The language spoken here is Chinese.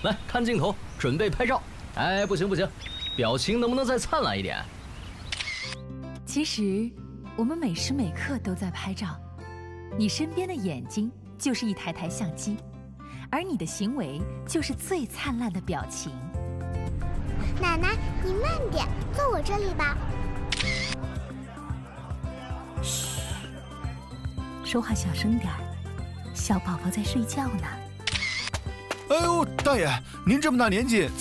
来看镜头，准备拍照。哎，不行不行，表情能不能再灿烂一点？ 其实，我们每时每刻都在拍照。你身边的眼睛就是一台台相机，而你的行为就是最灿烂的表情。 奶奶，你慢点，坐我这里吧。 嘘，说话小声点儿，小宝宝在睡觉呢。 哎呦，大爷，您这么大年纪，